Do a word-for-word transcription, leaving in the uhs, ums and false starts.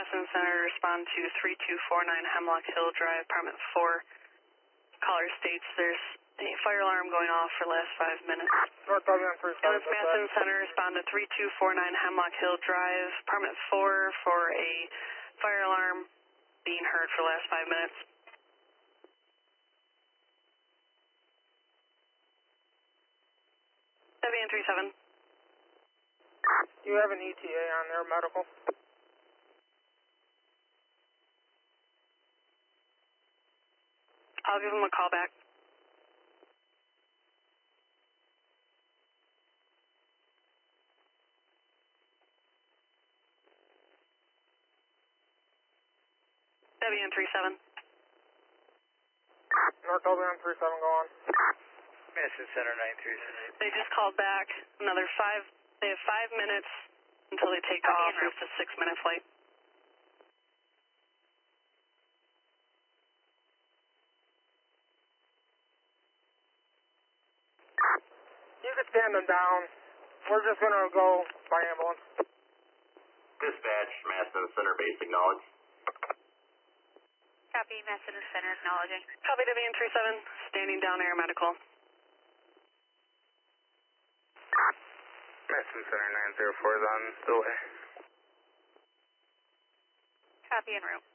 Madison Center, respond to three two four nine Hemlock Hill Drive, apartment four. Caller states there's a fire alarm going off for the last five minutes. North Dublin three seven. Madison Center, respond to three two four nine Hemlock Hill Drive, apartment four, for a fire alarm being heard for the last five minutes. Debian three seven. Do you have an E T A on there, medical? I'll give him a call back. Debian three seven. North Dublin three seven, go on. Madison Center nine three six. They just called back. Another five. They have five minutes until they take off. It's a six-minute flight. You can stand them down. We're just going to go by ambulance. Dispatch, Madison Center base acknowledge. Copy, Madison Center acknowledging. Copy, Debian three seven. Standing down air medical. Madison Center nine zero four is on the way. Copy en route.